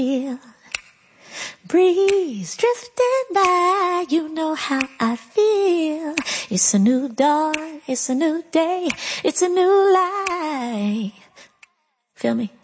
Breeze drifting by, you know how I feel. It's a new dawn, it's a new day, it's a new life. Feel me?